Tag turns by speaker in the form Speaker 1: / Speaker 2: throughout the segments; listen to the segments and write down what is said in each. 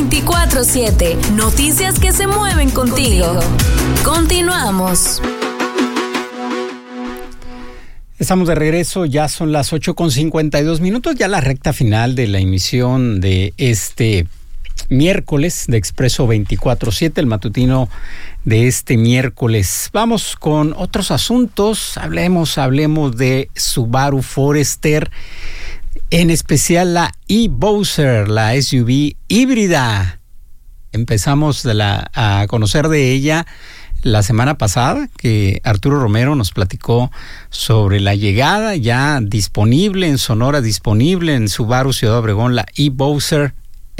Speaker 1: 24/7. Noticias que se mueven contigo. Continuamos.
Speaker 2: Estamos de regreso, ya son las 8:52, ya la recta final de la emisión de este miércoles de Expreso 24/7, el matutino de este miércoles. Vamos con otros asuntos, hablemos de Subaru Forester, en especial la e-Boxer, la SUV híbrida. Empezamos a conocer de ella la semana pasada, que Arturo Romero nos platicó sobre la llegada ya disponible en Sonora, disponible en Subaru Ciudad Obregón, la e-Boxer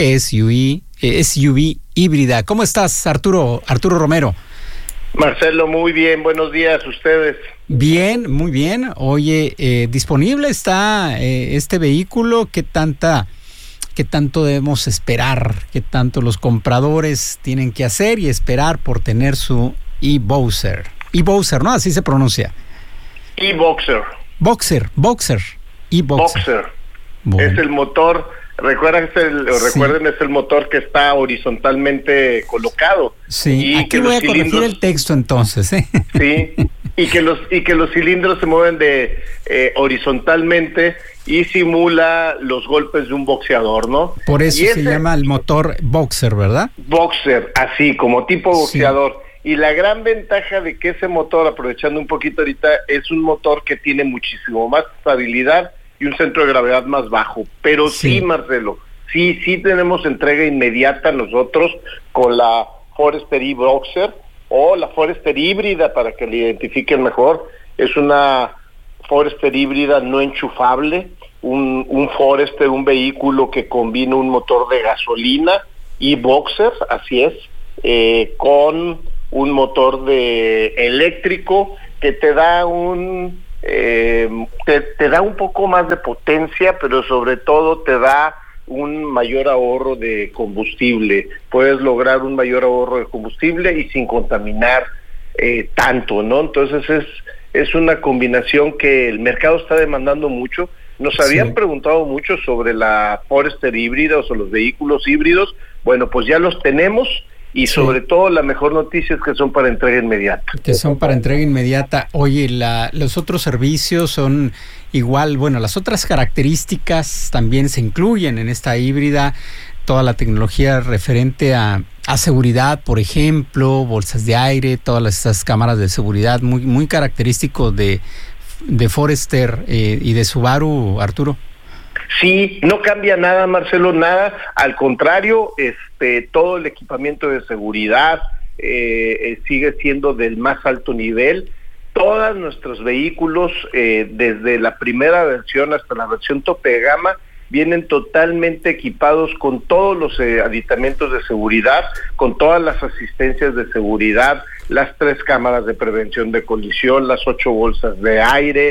Speaker 2: SUV híbrida. ¿Cómo estás, Arturo Romero?
Speaker 3: Marcelo, muy bien, buenos días a ustedes.
Speaker 2: Bien, muy bien. Oye, disponible está este vehículo. ¿Qué tanto debemos esperar? ¿Qué tanto los compradores tienen que hacer y esperar por tener su e-Boxer? E-Boxer, ¿no? Así se pronuncia.
Speaker 3: E-Boxer.
Speaker 2: Boxer. E-Boxer.
Speaker 3: Boxer. Bueno. Es el motor, recuerden, es el motor que está horizontalmente colocado.
Speaker 2: Sí, y aquí voy a corregir el texto entonces, ¿eh?
Speaker 3: Sí, y que los cilindros se mueven horizontalmente y simula los golpes de un boxeador, ¿no?
Speaker 2: Por eso se llama el motor Boxer, ¿verdad?
Speaker 3: Boxer, así, como tipo boxeador. Sí. Y la gran ventaja de que ese motor, aprovechando un poquito ahorita, es un motor que tiene muchísimo más estabilidad y un centro de gravedad más bajo. Pero sí, Marcelo, sí tenemos entrega inmediata nosotros con la Forester e-Boxer o la Forester híbrida, para que le identifiquen mejor. Es una Forester híbrida no enchufable, un Forester, un vehículo que combina un motor de gasolina y Boxer, así es, con un motor de eléctrico que te da te da un poco más de potencia, pero sobre todo te da un mayor ahorro de combustible. Puedes lograr un mayor ahorro de combustible y sin contaminar tanto, ¿no? Entonces es una combinación que el mercado está demandando mucho. Nos habían preguntado mucho sobre la Forester híbrida o sobre los vehículos híbridos. Bueno, pues ya los tenemos. Y sobre todo la mejor noticia es que son para entrega inmediata. Oye, los otros servicios son igual, bueno, las otras características también se incluyen en esta híbrida, toda la tecnología referente a seguridad, por ejemplo, bolsas de aire, todas estas cámaras de seguridad, muy, muy característico de Forester y de Subaru, Arturo. Sí, no cambia nada, Marcelo, nada, al contrario, todo el equipamiento de seguridad sigue siendo del más alto nivel. Todos nuestros vehículos, desde la primera versión hasta la versión tope de gama, vienen totalmente equipados con todos los aditamentos de seguridad, con todas las asistencias de seguridad, las 3 cámaras de prevención de colisión, las 8 bolsas de aire,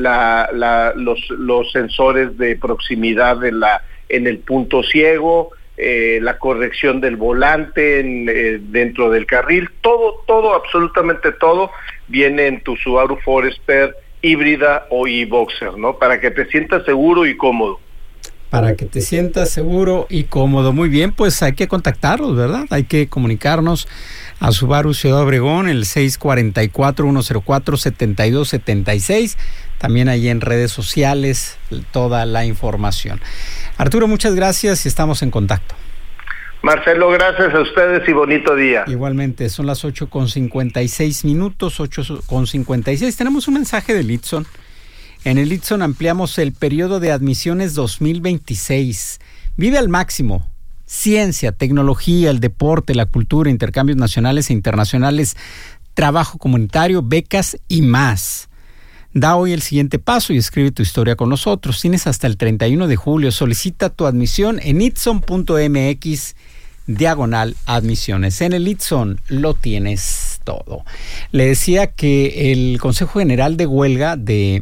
Speaker 3: los sensores de proximidad en el punto ciego, la corrección del volante dentro del carril, todo, absolutamente todo viene en tu Subaru Forester híbrida o e-Boxer, ¿no? Para que te sientas seguro y cómodo.
Speaker 2: Para que te sientas seguro y cómodo. Muy bien, pues hay que contactarlos, ¿verdad? Hay que comunicarnos a Subaru Ciudad Obregón, el 644-104-7276. También ahí en redes sociales, toda la información. Arturo, muchas gracias y estamos en contacto.
Speaker 3: Marcelo, gracias a ustedes y bonito día.
Speaker 2: Igualmente, son las 8:56, 8:56. Tenemos un mensaje de Litson. En el Litson ampliamos el periodo de admisiones 2026. Vive al máximo. Ciencia, tecnología, el deporte, la cultura, intercambios nacionales e internacionales, trabajo comunitario, becas y más. Da hoy el siguiente paso y escribe tu historia con nosotros. Tienes hasta el 31 de julio. Solicita tu admisión en itson.mx/admisiones. En el Itson lo tienes todo. Le decía que el Consejo General de Huelga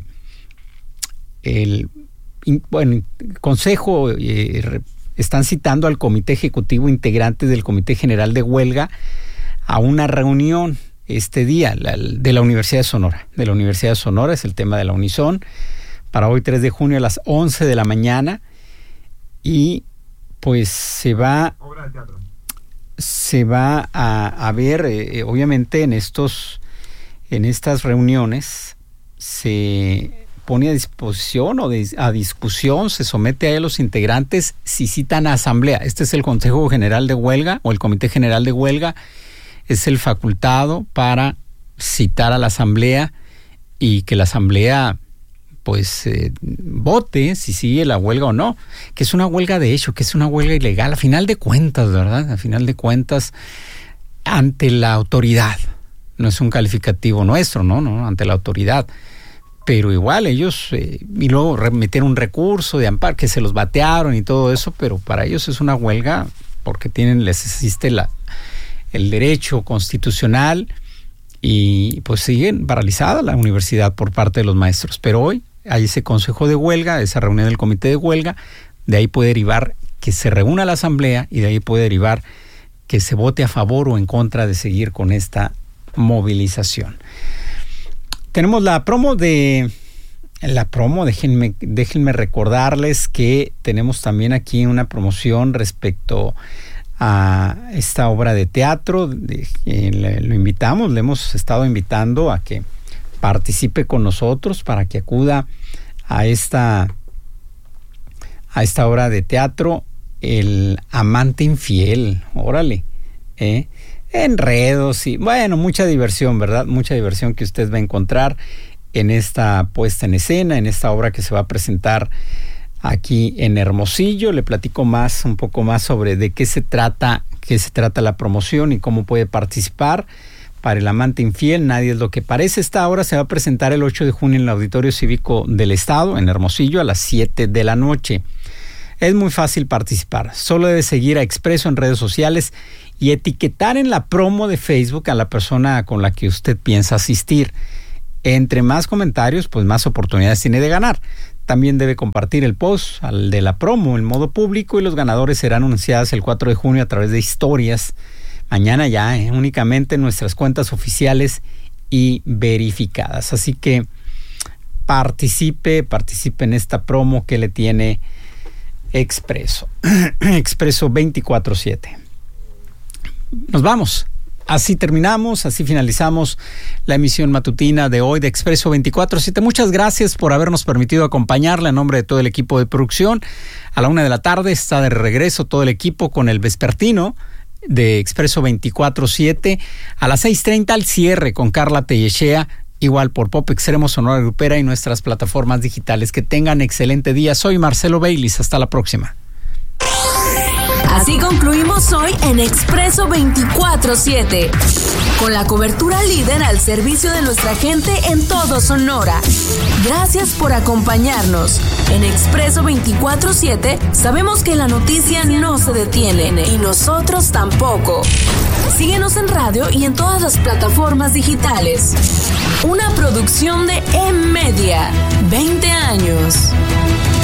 Speaker 2: Consejo están citando al Comité Ejecutivo integrante del Comité General de Huelga a una reunión este día de la Universidad de Sonora. De la Universidad de Sonora es el tema de la Unison, para hoy 3 de junio a las 11 de la mañana, y pues se va Se va a ver, obviamente en estas reuniones se pone a disposición o a discusión, se somete a los integrantes si citan a asamblea. Este es el Consejo General de Huelga o el Comité General de Huelga, es el facultado para citar a la asamblea y que la asamblea pues vote si sigue la huelga o no, que es una huelga de hecho, que es una huelga ilegal, a final de cuentas, ¿verdad? A final de cuentas, ante la autoridad. No es un calificativo nuestro, no, ante la autoridad. Pero igual ellos, y luego metieron un recurso de amparo, que se los batearon y todo eso, pero para ellos es una huelga porque les existe el derecho constitucional y pues siguen paralizada la universidad por parte de los maestros. Pero hoy hay ese consejo de huelga, esa reunión del comité de huelga, de ahí puede derivar que se reúna la asamblea y de ahí puede derivar que se vote a favor o en contra de seguir con esta movilización. Tenemos la promo, déjenme recordarles que tenemos también aquí una promoción respecto a esta obra de teatro. Lo invitamos, le hemos estado invitando a que participe con nosotros para que acuda a esta obra de teatro, El amante infiel. Órale, enredos y bueno, mucha diversión, ¿verdad? Mucha diversión que usted va a encontrar en esta puesta en escena, en esta obra que se va a presentar aquí en Hermosillo. Le platico un poco más sobre de qué se trata la promoción y cómo puede participar. Para El amante infiel, nadie es lo que parece. Esta obra se va a presentar el 8 de junio en el Auditorio Cívico del Estado, en Hermosillo, a las 7 de la noche. Es muy fácil participar. Solo debe seguir a Expreso en redes sociales y etiquetar en la promo de Facebook a la persona con la que usted piensa asistir. Entre más comentarios, pues más oportunidades tiene de ganar. También debe compartir el post de la promo en modo público y los ganadores serán anunciados el 4 de junio a través de historias. Mañana ya, únicamente en nuestras cuentas oficiales y verificadas. Así que participe en esta promo que le tiene Expreso. Expreso 24/7. Nos vamos. Así terminamos, así finalizamos la emisión matutina de hoy de Expreso 24/7. Muchas gracias por habernos permitido acompañarle en nombre de todo el equipo de producción. A la 1 de la tarde está de regreso todo el equipo con el vespertino de Expreso 24/7. A las 6:30 al cierre con Carla Tellechea, igual por Pop Extremo, Sonora Grupera y nuestras plataformas digitales. Que tengan excelente día. Soy Marcelo Baylis. Hasta la próxima.
Speaker 1: Así concluimos hoy en Expreso 24/7, con la cobertura líder al servicio de nuestra gente en todo Sonora. Gracias por acompañarnos. En Expreso 24/7 sabemos que la noticia no se detiene y nosotros tampoco. Síguenos en radio y en todas las plataformas digitales. Una producción de M-Media. 20 años.